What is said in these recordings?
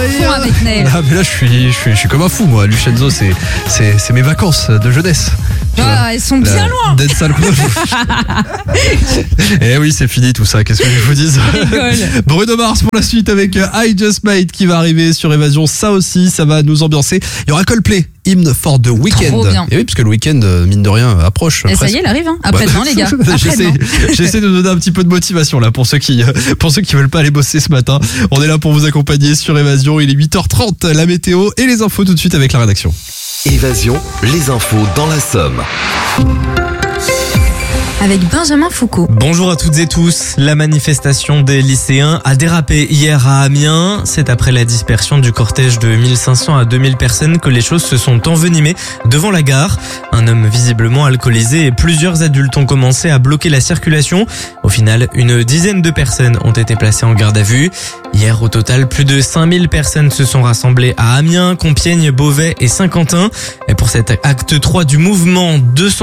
fond avec Naël. Ah, mais là, je suis comme un fou, moi. Lucenzo, c'est mes vacances de jeunesse. Ah, elles sont bien loin. D'être sale. Eh oui, c'est fini tout ça. Qu'est-ce que je vous dise? Bruno Mars pour la suite avec I Just Might qui va arriver sur Évasion. Ça aussi, ça va nous ambiancer. Il y aura Coldplay, Hymn for the Weekend. Trop bien. Et oui, parce que le week-end, mine de rien, approche. Et ça y est, elle arrive. Après-demain, les gars. J'essaie de donner un petit peu de motivation là pour ceux qui veulent pas aller bosser ce matin. On est là pour vous accompagner sur Évasion. Il est 8h30, la météo et les infos tout de suite avec la rédaction. Évasion, les infos dans la Somme. Avec Benjamin Foucault. Bonjour à toutes et tous. La manifestation des lycéens a dérapé hier à Amiens. C'est après la dispersion du cortège de 1500 à 2000 personnes que les choses se sont envenimées devant la gare. Un homme visiblement alcoolisé et plusieurs adultes ont commencé à bloquer la circulation. Au final, une dizaine de personnes ont été placées en garde à vue. Hier, au total, plus de 5000 personnes se sont rassemblées à Amiens, Compiègne, Beauvais et Saint-Quentin. Et pour cet acte 3 du mouvement,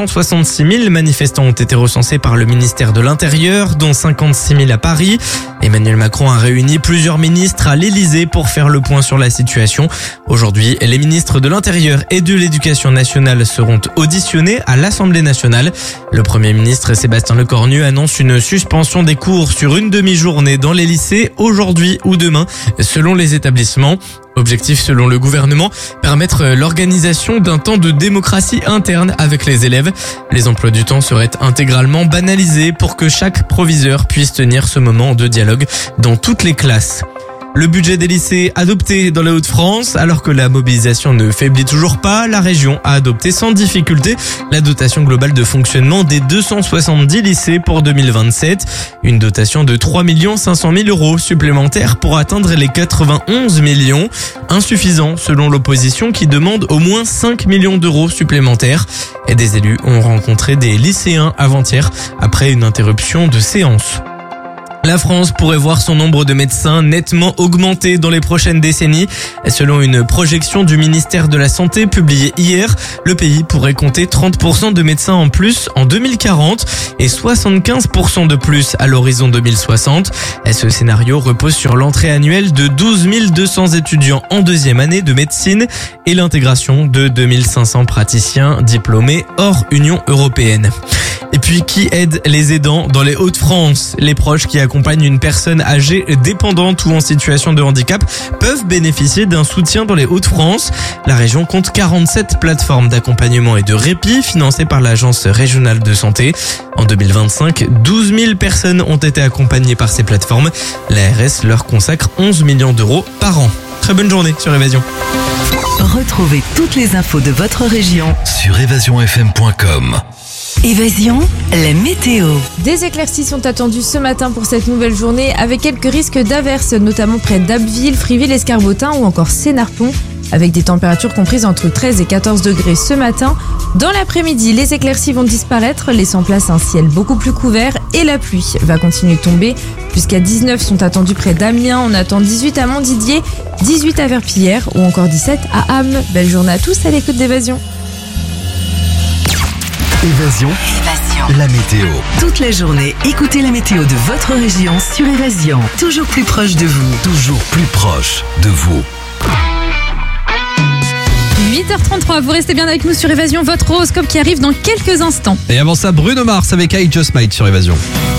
266 000 manifestants ont été recensés par le ministère de l'Intérieur, dont 56 000 à Paris. Emmanuel Macron a réuni plusieurs ministres à l'Elysée pour faire le point sur la situation. Aujourd'hui, les ministres de l'Intérieur et de l'Éducation nationale seront auditionnés à l'Assemblée nationale. Le Premier ministre Sébastien Lecornu annonce une suspension des cours sur une demi-journée dans les lycées aujourd'hui ou demain, selon les établissements. Objectif, selon le gouvernement, permettre l'organisation d'un temps de démocratie interne avec les élèves. Les emplois du temps seraient intégralement banalisés pour que chaque proviseur puisse tenir ce moment de dialogue dans toutes les classes. Le budget des lycées adopté dans les Hauts-de-France, alors que la mobilisation ne faiblit toujours pas, la région a adopté sans difficulté la dotation globale de fonctionnement des 270 lycées pour 2027. Une dotation de 3 500 000 euros supplémentaires pour atteindre les 91 millions. Insuffisant selon l'opposition qui demande au moins 5 millions d'euros supplémentaires. Et des élus ont rencontré des lycéens avant-hier après une interruption de séance. La France pourrait voir son nombre de médecins nettement augmenter dans les prochaines décennies. Selon une projection du ministère de la Santé publiée hier, le pays pourrait compter 30% de médecins en plus en 2040 et 75% de plus à l'horizon 2060. Ce scénario repose sur l'entrée annuelle de 12 200 étudiants en deuxième année de médecine et l'intégration de 2500 praticiens diplômés hors Union européenne. Et puis, qui aide les aidants dans les Hauts-de-France? Les proches qui accompagnent une personne âgée dépendante ou en situation de handicap peuvent bénéficier d'un soutien dans les Hauts-de-France. La région compte 47 plateformes d'accompagnement et de répit financées par l'Agence régionale de santé. En 2025, 12 000 personnes ont été accompagnées par ces plateformes. L'ARS leur consacre 11 millions d'euros par an. Très bonne journée sur Évasion. Retrouvez toutes les infos de votre région sur évasionfm.com. Évasion, la météo. Des éclaircies sont attendues ce matin pour cette nouvelle journée avec quelques risques d'averses, notamment près d'Abbeville, Friville, Escarbotin ou encore Sénarpont, avec des températures comprises entre 13 et 14 degrés ce matin. Dans l'après-midi, les éclaircies vont disparaître, laissant place à un ciel beaucoup plus couvert et la pluie va continuer de tomber. Jusqu'à 19 sont attendus près d'Amiens, on attend 18 à Montdidier, 18 à Verpillière ou encore 17 à Ham. Belle journée à tous à l'écoute d'Évasion. Évasion, la météo. Toute la journée, écoutez la météo de votre région sur Évasion. Toujours plus proche de vous. Toujours plus proche de vous. 8h33, vous restez bien avec nous sur Évasion, votre horoscope qui arrive dans quelques instants. Et avant ça, Bruno Mars avec I Just Might sur Évasion.